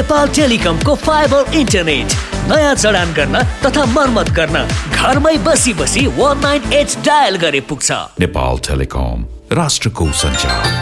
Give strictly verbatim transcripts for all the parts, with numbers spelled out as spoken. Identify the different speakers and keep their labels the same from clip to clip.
Speaker 1: Nepal टेलिकमको fibre internet नयाँ जडान गर्न तथा मर्मत गर्न घरमै बसी बसी वन नाइन एट डायल गरे पुग्छ।
Speaker 2: नेपाल टेलिकम, राष्ट्रको सञ्चार।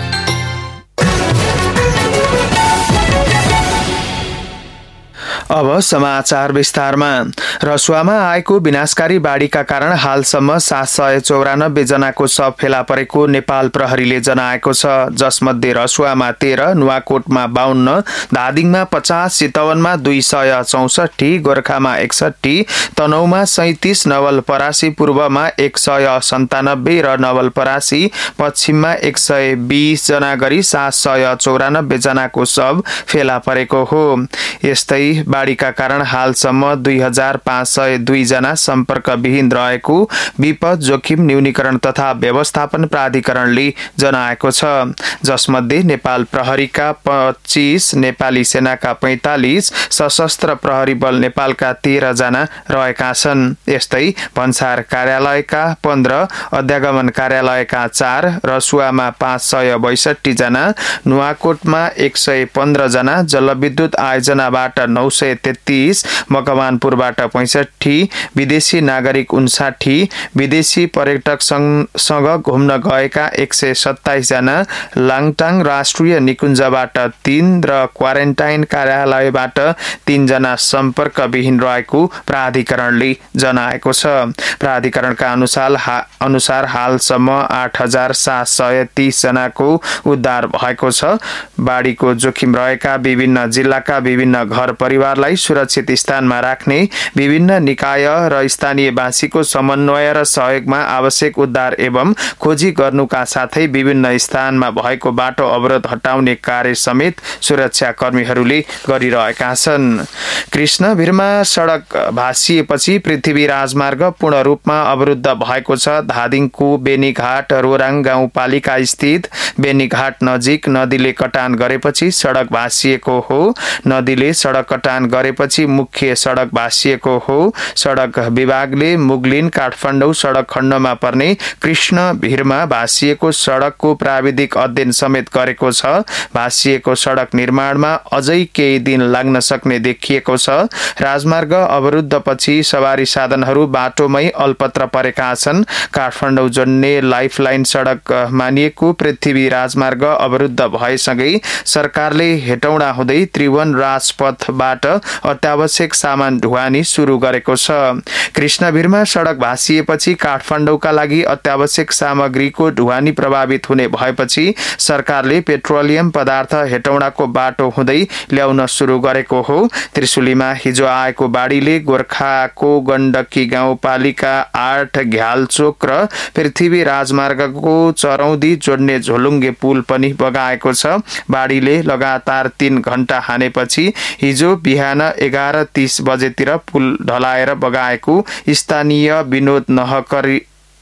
Speaker 3: अब समाचार विस्तारमा। रसुवामा आएको विनाशकारी बाढीका कारण हालसम्म सात सय चौरानब्बे जनाको शव फेला परेको नेपाल प्रहरीले जनाएको छ, जसमध्ये रसुवामा तेह्र, नुवाकोटमा बाहन्न, धादिङमा पचास, चितवनमा दुई सय चौसठी, गोर्खामा एकसठी, तनहुमा सैतिस, नवलपरासी पूर्वमा एक सय सन्तानब्बे र नवलपरासी पश्चिममा एक सय बीस जना गरी सात सय चौरानब्बे जनाको शव फेला परेको हो। यस्तै बाढीका कारण हालसम्म दुई हजार पाँच सय दुई जना सम्पर्कविहीन रहेको विपद जोखिम न्यूनीकरण तथा व्यवस्थापन प्राधिकरणले जनाएको छ, जसमध्ये नेपाल प्रहरीका पच्चीस, नेपाली सेनाका पैंतालिस, सशस्त्र प्रहरी बल नेपालका तेह्र जना रहेका छन्। यस्तै भन्सार कार्यालयका पन्ध्र, अध्यागमन कार्यालयका चार, रसुवामा पाँच सय बैसठी जना, नुवाकोटमा एक सय पन्ध्र जना, जलविद्युत आयोजनाबाट नौ सय तेत्तीस, मकवानपुरबाट पैंसठी, विदेशी नागरिक उन्साठी, विदेशी पर्यटक सँग घुम्न गएका एक सय सत्ताइस जना, लाङटाङ राष्ट्रिय निकुञ्जबाट तीन र क्वारेन्टाइन कार्यालयबाट तीन जना सम्पर्कविहीन रहेको प्राधिकरणले जनाएको छ। प्राधिकरणका अनुसार हा, अनुसार हालसम्म आठ हजार सात सय तीस जनाको उद्धार भएको छ। बाढीको जोखिम रहेका विभिन्न जिल्लाका विभिन्न घर परिवारलाई सुरक्षित स्थानमा राख्ने विभिन्न निकाय र स्थानीयवासीको समन्वय र सहयोगमा आवश्यक उद्धार एवं खोजी गर्नुका साथै विभिन्न स्थानमा भएको बाटो अवरोध हटाउने कार्य समेत सुरक्षा कर्मीहरूले गरिरहेका छन्। कृष्णभिरमा सडक भासिएपछि पृथ्वी राजमार्ग पूर्ण रूपमा अवरुद्ध भएको छ। धादिङको बेनीघाट रोराङ गाउँपालिका स्थित बेनीघाट नजिक नदीले कटान गरेपछि सडक भासिएको हो। नदीले सडक कटान गरेपछि मुख्य सडक भासिएको हो। सडक विभागले मुगलिन काठमाडौँ सडक खण्डमा पर्ने कृष्ण भिरमा भासिएको सडकको प्राविधिक अध्ययन समेत गरेको छ। भासिएको सडक निर्माणमा अझै केही दिन लाग्न सक्ने देखिएको छ। राजमार्ग अवरुद्धपछि सवारी साधनहरू बाटोमै अल्पत्र परेका छन्। काठमाडौँ जोड्ने लाइफलाइन सडक मानिएको पृथ्वी राजमार्ग अवरुद्ध भएसँगै सरकारले हेटौडा हुँदै त्रिभुवन राजपथबाट अत्यावश्यक सामान ढुवानी सुरु गरेको छ। कृष्णभिरमा सडक भासिएपछि काठमाडौँका लागि अत्यावश्यक सामग्रीको ढुवानी प्रभावित हुने भएपछि सरकारले पेट्रोलियम पदार्थ हेटौडाको बाटो हुँदै ल्याउन सुरु गरेको हो। त्रिशुलीमा हिजो आएको बाढीले गोर्खाको गण्डकी गाउँपालिका आठ, घ्यालचोक र पृथ्वी राजमार्गको चरौदी जोड्ने झोलुङ्गे पुल पनि बगाएको छ। बाढीले लगातार तीन घण्टा हानेपछि हिजो बिहान एघार तीस बजेतिर पुल ढलाएर बगाएको स्थानीय विनोद नहकरी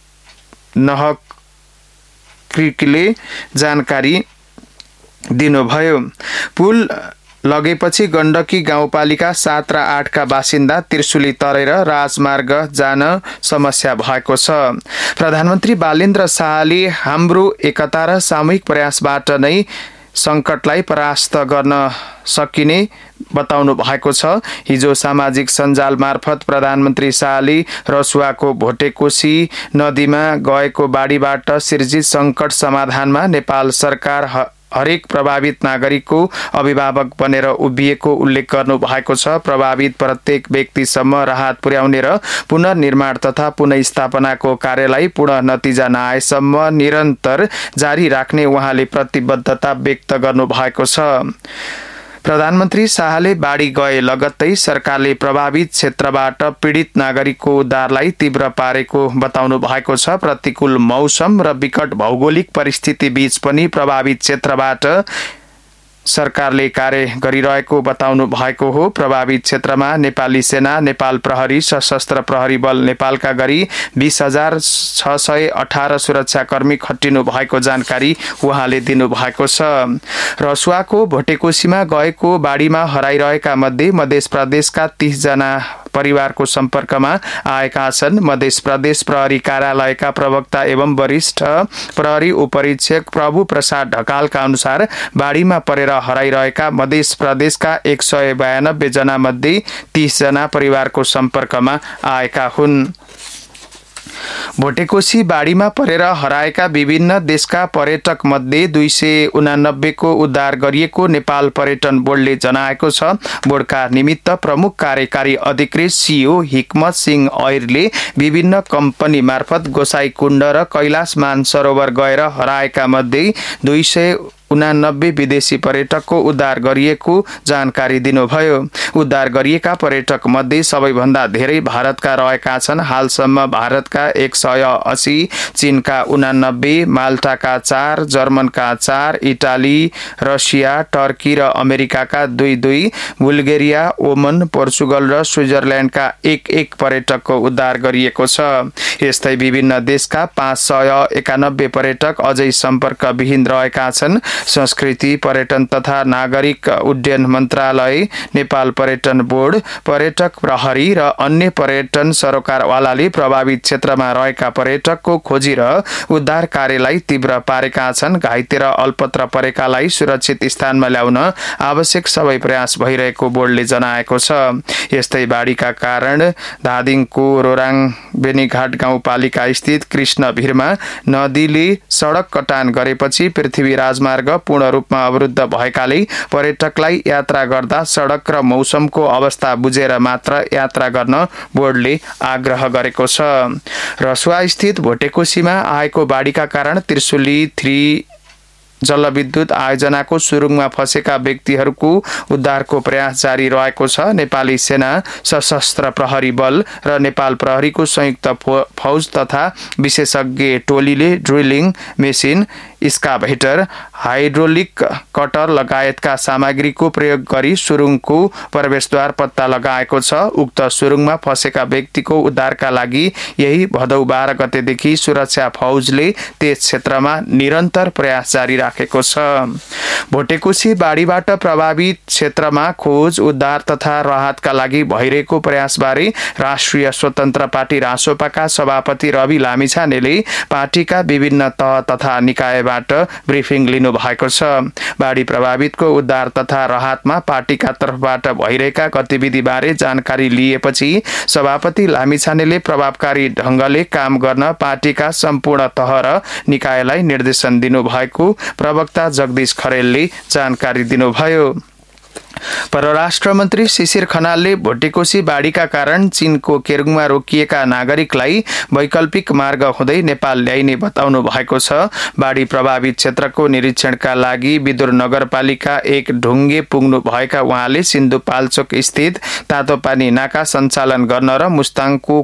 Speaker 3: नहक्रिकले जानकारी दिनुभयो। पुल लगेपछि गण्डकी गाउँपालिका सात र आठका बासिन्दा त्रिशुली तरेर राजमार्ग जान समस्या भएको छ। प्रधानमन्त्री बालेन्द्र शाहले हाम्रो एकता र सामूहिक प्रयासबाट नै संकटलाई परास्त गर्न सकिने बताउनु भएको छ। हिजो सामाजिक सञ्जाल मार्फत प्रधानमन्त्री शाहले रसुवाको भोटेकोशी नदीमा गएको बाढीबाट सिर्जित संकट समाधानमा नेपाल सरकार हरेक प्रभावित नागरिकको अभिभावक बनेर उभिएको उल्लेख गर्नु भएको छ। प्रभावित प्रत्येक व्यक्तिसम्म राहत पुर्याउने र पुनर्निर्माण तथा पुनर्स्थापनाको कार्यलाई पूर्ण नतिजा नआएसम्म निरन्तर जारी राख्ने उहाँले प्रतिबद्धता व्यक्त गर्नु भएको छ। प्रधानमन्त्री शाहले बाढी गए लगत्तै सरकारले प्रभावित क्षेत्रबाट पीडित नागरिकको उद्धारलाई तीव्र पारेको बताउनु भएको छ। प्रतिकूल मौसम र विकट भौगोलिक परिस्थिति बीच पनि प्रभावित क्षेत्रबाट सरकारले कार्य गरिरहेको बताउनु भएको हो। प्रभावित क्षेत्रमा नेपाली सेना, नेपाल प्रहरी, सशस्त्र प्रहरी बल नेपालका गरी बीस हजार छ सय अठार सुरक्षाकर्मी खटिनु भएको जानकारी उहाँले दिनुभएको छ। रसुवाको भोटेकोशीमा गएको बाढीमा हराइरहेका मध्ये मध्य प्रदेशका तीस जना परिवारको सम्पर्कमा आएका छन्। मध्य प्रदेश प्रहरी कार्यालयका प्रवक्ता एवं वरिष्ठ प्रहरी उपरीक्षक प्रभु प्रसाद ढकालका अनुसार बाढीमा परेर हराइरहेका मध्य प्रदेशका एक सय बयानब्बे जना मध्ये तीस जना परिवारको सम्पर्कमा आएका हुन्। भोटेकोशी बाढीमा परेर हराएका विभिन्न देशका पर्यटक मध्ये दुई सय उनानब्बे को उद्धार गरिएको नेपाल पर्यटन बोर्डले जनाएको छ। बोर्डका निमित्त प्रमुख कार्यकारी अधिकृत सीओ हिकमत सिंह ऐरले विभिन्न कम्पनी मार्फत गोसाईकुण्ड र कैलाश मानसरोवर गएर हराएका मध्ये दुई सय उनानब्बे विदेशी पर्यटकको उद्धार गरिएको जानकारी दिनुभयो। उद्धार गरिएका पर्यटक मध्ये सबैभन्दा धेरै भारतका रहेका छन्। हालसम्म भारतका एक सय अस्सी, चीनका उनानब्बे, माल्टाका चार, जर्मनका चार, इटाली, रसिया, टर्की र अमेरिकाका दुई दुई, बुल्गेरिया, ओमन, पोर्चुगल र स्विजरल्याण्डका एक एक पर्यटकको उद्धार गरिएको छ। यस्तै विभिन्न देशका पाँच सय एकानब्बे पर्यटक अझै सम्पर्कविहीन रहेका छन्। संस्कृति, पर्यटन तथा नागरिक उड्डयन मन्त्रालय, नेपाल पर्यटन बोर्ड, पर्यटक प्रहरी र अन्य पर्यटन सरोकारवालाले प्रभावित क्षेत्रमा रहेका पर्यटकको खोजी र उद्धार कार्यलाई तीव्र पारेका छन्। घाइते र अल्पत्र परेकालाई सुरक्षित स्थानमा ल्याउन आवश्यक सबै प्रयास भइरहेको बोर्डले जनाएको छ। यस्तै बाढीका कारण धादिङको रोराङ बेनीघाट गाउँपालिका स्थित कृष्ण भिरमा नदीले सडक कटान गरेपछि पृथ्वी राजमार्ग पूर्ण रूपमा अवरुद्ध भएकाले पर्यटकलाई यात्रा गर्दा सडक र मौसमको अवस्था बुझेर मात्र यात्रा गर्न बोर्डले आग्रह गरेको छ। रसुवा स्थित भोटेकोशीमा आएको बाढीका कारण त्रिशुली थ्री जलविद्युत आयोजनाको सुरुङमा फँसेका व्यक्तिहरूको उद्धारको प्रयास जारी रहेको छ। नेपाली सेना, सशस्त्र प्रहरी बल र नेपाल प्रहरीको संयुक्त फौज तथा विशेषज्ञ टोलीले drilling machine, excavator, hydraulic cutter लगायतका सामग्रीको प्रयोग गरी सुरुङको प्रवेशद्वार पत्ता लगाएको छ। उक्त सुरुङमा फँसेका व्यक्तिको उद्धारका लागि यही भदौ बाह्र गतेदेखि सुरक्षा फौजले त्यस क्षेत्रमा निरन्तर प्रयास जारी राखेको छ। भोटेकोशी बाढीबाट प्रभावित क्षेत्रमा खोज, उद्धार तथा राहतका लागि भइरहेको प्रयासबारे राष्ट्रिय स्वतन्त्र पार्टी रासोपाका सभापति रवि लामिछानेले पार्टीका विभिन्न तह तथा निकायबाट ब्रिफिङ लिनु भएको छ। बाढी प्रभावितको उद्धार तथा राहतमा पार्टीका तर्फबाट भइरहेका गतिविधिबारे जानकारी लिएपछि सभापति लामिछानेले प्रभावकारी ढंगले काम गर्न पार्टीका सम्पूर्ण तह र निकायलाई निर्देशन दिनुभएको प्रवक्ता जगदीश खरेलले जानकारी दिनुभयो। परराष्ट्र मन्त्री शिशिर खनालले भोटेकोशी बाढीका कारण चीनको केरुङमा रोकिएका नागरिकलाई वैकल्पिक मार्ग हुँदै नेपाल ल्याइने बताउनु भएको छ। बाढी प्रभावित क्षेत्रको निरीक्षणका लागि विदुर नगरपालिका एक ढुङ्गे पुग्नु भएका उहाँले सिन्धुपाल्चोक स्थित तातोपानी नाका सञ्चालन गर्न र मुस्ताङको